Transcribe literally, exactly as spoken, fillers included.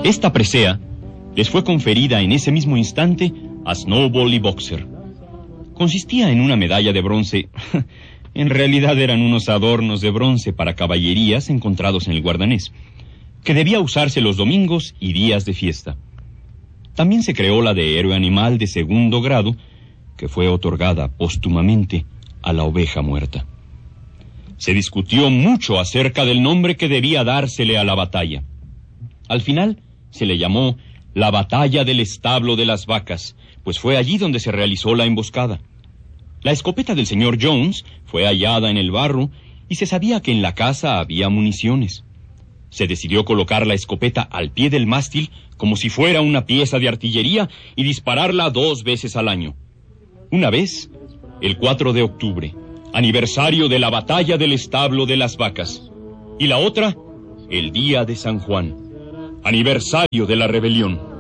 Esta presea les fue conferida en ese mismo instante a Snowball y Boxer. Consistía en una medalla de bronce. En realidad eran unos adornos de bronce para caballerías encontrados en el Guardanés, que debía usarse los domingos y días de fiesta. También se creó la de héroe animal de segundo grado, que fue otorgada póstumamente a la oveja muerta. Se discutió mucho acerca del nombre que debía dársele a la batalla. Al final se le llamó la Batalla del Establo de las Vacas, pues fue allí donde se realizó la emboscada. La escopeta del señor Jones fue hallada en el barro y se sabía que en la casa había municiones. Se decidió colocar la escopeta al pie del mástil como si fuera una pieza de artillería y dispararla dos veces al año. Una vez, el cuatro de octubre, aniversario de la Batalla del Establo de las Vacas, y la otra, el día de San Juan, aniversario de la rebelión.